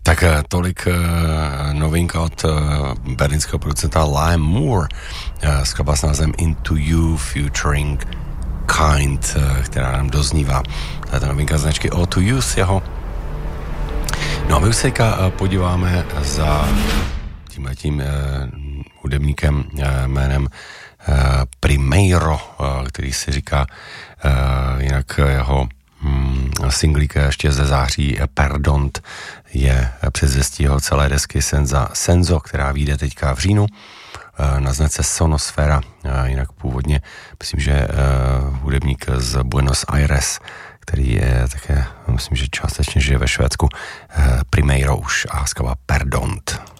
Tak tolik novinka od berlínského producenta Liam Moore, skladba s názvem Into You featuring Kind, která nám doznívá. To je ta novinka značky O2 Use jeho. No a my už se podíváme za tímhletím hudebníkem jménem Primeiro, který si říká jinak jeho singlík ještě ze září Perdont je předzvěstí jeho celé desky Senzo, která vyjde teďka v říjnu na značce Sonosfera, jinak původně myslím, že hudebník z Buenos Aires, který je také, myslím, že částečně žije ve Švédsku, Primeiro už a skladba Perdont.